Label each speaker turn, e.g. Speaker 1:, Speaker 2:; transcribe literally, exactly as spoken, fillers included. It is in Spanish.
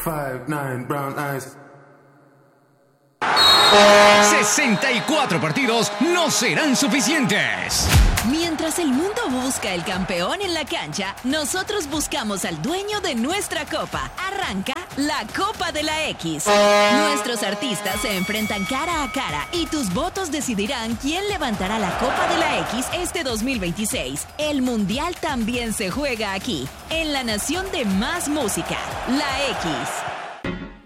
Speaker 1: five, nine, brown eyes.
Speaker 2: sesenta y cuatro partidos no serán suficientes.
Speaker 3: Mientras el mundo busca el campeón en la cancha, nosotros buscamos al dueño de nuestra copa. Arranca la Copa de la X. Nuestros artistas se enfrentan cara a cara y tus votos decidirán quién levantará la Copa de la X este dos mil veintiséis. El Mundial también se juega aquí, en la nación de más música, la X.